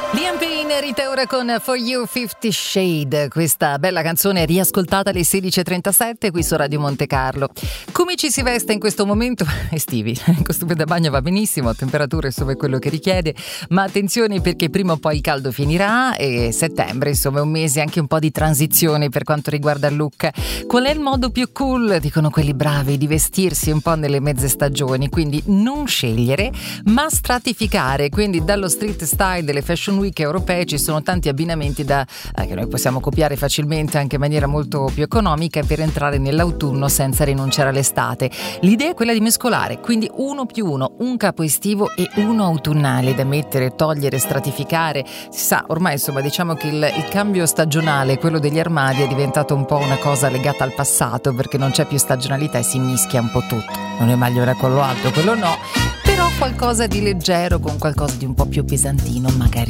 Liam Payne, Rita Ora con For You 50 Shade, questa bella canzone riascoltata alle 16.37 qui su Radio Monte Carlo. Come ci si veste in questo momento? Estivi, il costume da bagno va benissimo, temperature insomma è quello che richiede, ma attenzione perché prima o poi il caldo finirà e settembre insomma è un mese anche un po' di transizione per quanto riguarda il look. Qual è il modo più cool, dicono quelli bravi, di vestirsi un po' nelle mezze stagioni? Quindi non scegliere ma stratificare, quindi dallo street style delle fashion week europee ci sono tanti abbinamenti che noi possiamo copiare facilmente anche in maniera molto più economica per entrare nell'autunno senza rinunciare all'estate. L'idea è quella di mescolare, quindi 1+1, un capo estivo e uno autunnale da mettere, togliere, stratificare. Si sa, ormai insomma diciamo che il cambio stagionale, quello degli armadi, è diventato un po' una cosa legata al passato perché non c'è più stagionalità e si mischia un po' tutto. Non è maglione a collo alto, quello no, però qualcosa di leggero con qualcosa di un po' più pesantino magari